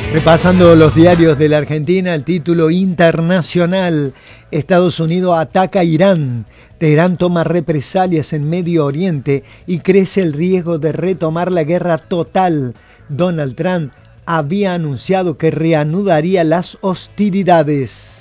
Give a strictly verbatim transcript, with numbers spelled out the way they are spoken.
Repasando los diarios de la Argentina, el título internacional: Estados Unidos ataca a Irán. Teherán toma represalias en Medio Oriente y crece el riesgo de retomar la guerra total. Donald Trump había anunciado que reanudaría las hostilidades.